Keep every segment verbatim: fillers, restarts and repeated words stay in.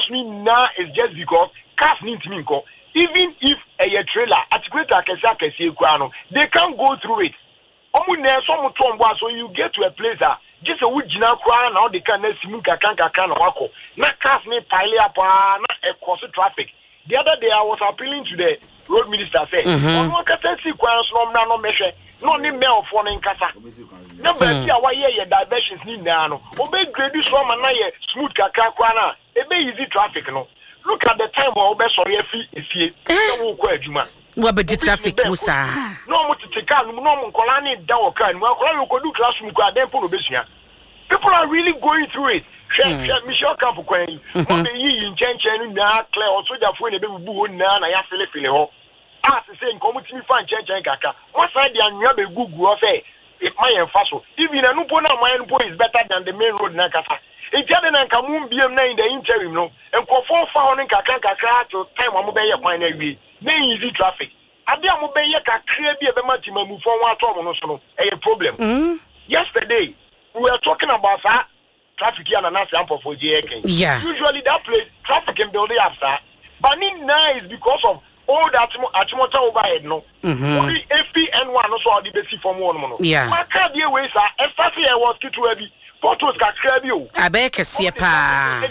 me now is just because cars need to me go. Even if a trailer, articulator can say they can't go through it. So you get to a place that just a wood jina kwa now they can smuka kanka kana wako. Na cars me pile up na a cross traffic. The other day I was appealing to the road minister said, "On one can see kwa no na no measure, no ni mail for in kasa." Number see why ye diversions ni na no. Obey grade so man na ye smooth kaka kwa na. E be easy traffic no. Look at the time where obey sorry fi efie. No wo adwuma. Wo be traffic musa. No mo tete car no mo nkola ni da wo car no nkola yo ko do classroom ko aden po no besua. People are really going through it. Mm. Michelle Camp Queen, on the ye in Chen na clear or soldier for the baby boo na ya feel feel ho. As the same community fan Chen Chen kaka. One side the anyabe gugu say if my faso. Even a nupona my boy is better than the main road na kasa. It tell na kamun B M na in the interim no. And for four found in kaka kaka to time amu be ya kwan na wi. Na easy traffic. Ade amu be ya kakra bi e be matima move for one tom no so no. E problem. Mm. Yesterday we were talking about that. Traffic here and not sample for J A K. Yeah. Usually that place traffic can build it after. But now is because of all that Achimota overhead, no. Only F P N one also the basic from one mono. Yeah. My car dear ways are especially I was too heavy. Photos can grab you. I beg a siapa. I'm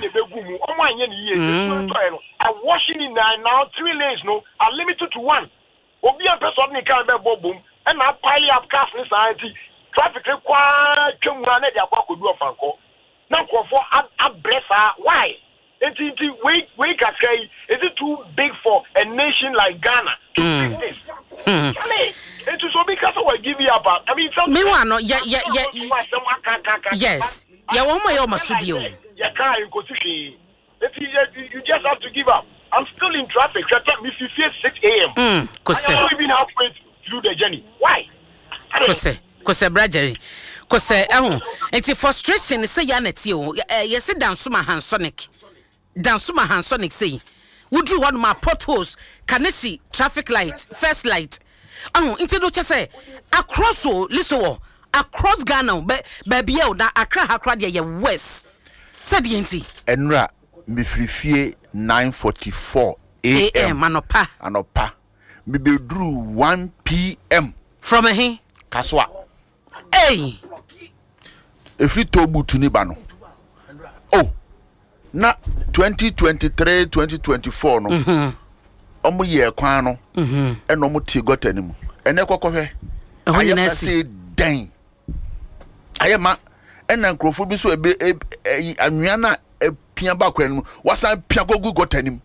washing in now three lanes no are limited to one. Obi a person can be boom and I pile up cars in society. Traffic require chumwa ne dia kwa kodu ofanko. Now, for a blesser, why? It's wait, wait, okay. Is it too big for a nation like Ghana to mm. do this? Mm. It is so because I give you up. I mean, something. Meanwhile, yeah, yeah, yeah. Yes. Yeah, one more your studio. Yeah, car in Kosuki. You just have to give up. I'm still in traffic. If you feel six a.m. Mm. I don't even halfway through the journey. Why? Kose, Kose, Bradley. Cause eh uh, it's frustration say ya neti o ye say dansuma hansonic dansuma hansonic say would you want my potholes kanesi traffic light first light oh into do say across o liso across Ghana baby e na Accra Accra de ye west said the enti enra me frifie nine forty-four a m anopa anopa me be drew one p m from a he kaswa hey if you tobu tuniba no oh na twenty twenty-three twenty twenty-four no mhm omo ye kwan no mhm e no mo tie gota ni mu ene kokohwe aye say den aye ma ena nkrofo bi so ebe anwea na pia ba kwan mu wasan pia gogu gota ni mu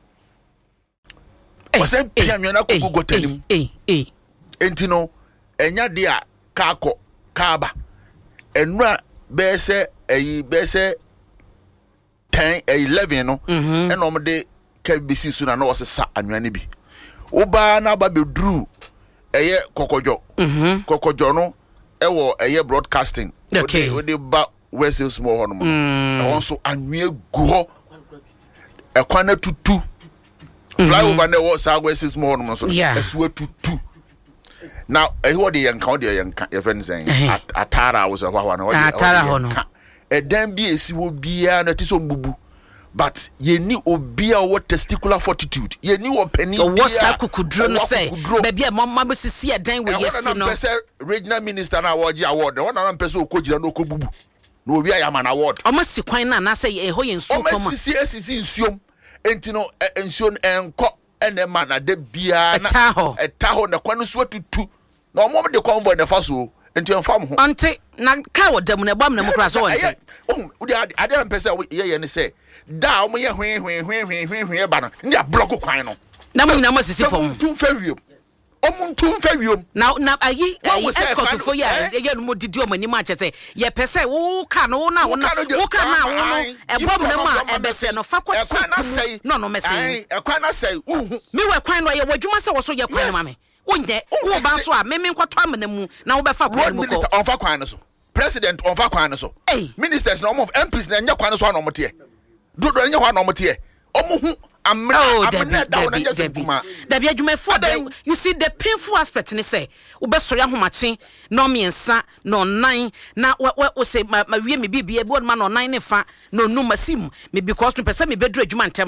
wasan pia anwea na gogu gota ni mu eh eh enti no enya de a kako kaba enra bese eyi bese ten eleven no e no mde K B C su na no wosesa anwani bi oba na ba bedru eye kokojo mhm kokojo no e wo eye broadcasting okay we dey ba wese small ho no mo e won so anwe gu ho e kwana tutu flyover na wo sa wese small ho no so e so tutu. Now, I heard the young county, young friends saying, Atara was a one. Atara Hono. A damn B S will be an artisan bubu. But ye knew Obia what testicular fortitude. Ye knew a penny. What I could drone say, maybe a mamma see a dang with yes, no. Regional Minister Award, award, the one I'm person could no kubu. No, we are an award. I must see quite and I say a hoy and so come. C S is in Sium, Entino, and Sion and Co. And the man at the beer, a taho, a taho, and the quantum sweat to two. No more the convoy the faso into a farm. Ante, not coward, them in a bomb, class. Oh, I didn't pass away and say, down me, when, when, when, when, when, when, banner, near block of quino. Now, I must see from two favium. Oh, two favium. Now, now, I escort for you. Again, what did you many matches say? Ye per se, oh, can, oh, now, oh, can now, a bomb, and Bessie, no fuck, I say, no, no, message. I cannot say, oh, me were quite why what you must say was so your queen, mammy. One day, oh, Banswa, me mean what time in the moon, now by five minutes on Faquanaso. President on Faquanaso. Hey, ministers, no more M Ps and your quanos on Omotier. Do any one Omotier. Oh, I'm oh, Debbie, you may father. You see the painful aspect in the say, Ubesoya Homachi, no me and son, no nine. Now, what was say, my me be a board man or nine if no, no, Massim, me because to perceive me bedroom.